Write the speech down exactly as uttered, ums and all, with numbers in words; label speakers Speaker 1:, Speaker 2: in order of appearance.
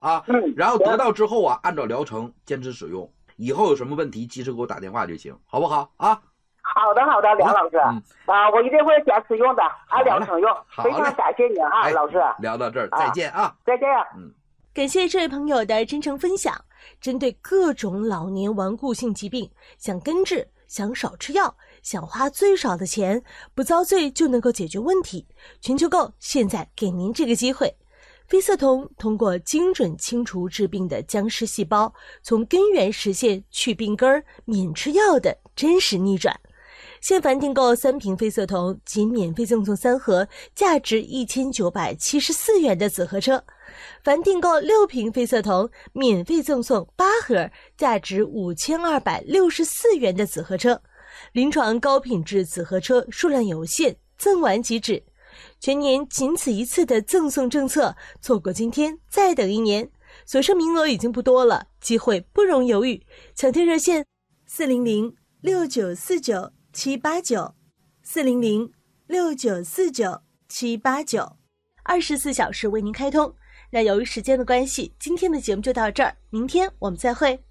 Speaker 1: 啊。
Speaker 2: 嗯，
Speaker 1: 然后得到之后啊，按照疗程坚持使用，以后有什么问题及时给我打电话就行，好不好啊？
Speaker 2: 好的，好的，梁老师，
Speaker 1: 嗯
Speaker 2: 啊，我一定会坚持用的，按疗程用。
Speaker 1: 好嘞
Speaker 2: 非常感谢你啊，
Speaker 1: 哎
Speaker 2: 老师。
Speaker 1: 聊到这儿，再见啊，
Speaker 2: 再见。
Speaker 1: 嗯。
Speaker 3: 感谢这位朋友的真诚分享。针对各种老年顽固性疾病，想根治，想少吃药，想花最少的钱，不遭罪就能够解决问题，全球购现在给您这个机会。飞色酮通过精准清除致病的僵尸细胞，从根源实现去病根儿、免吃药的真实逆转。现凡订购三瓶飞色酮，仅免费赠送三盒价值一千九百七十四元的紫河车；凡订购六瓶飞色酮，免费赠送八盒价值五千二百六十四元的紫河车。临床高品质紫河车数量有限，赠完即止。全年仅此一次的赠送政策，错过今天再等一年。所剩名额已经不多了，机会不容犹豫，抢订热线四零零六九四九七八九四零零六九四九七八九，二十四小时为您开通。那由于时间的关系，今天的节目就到这儿，明天我们再会。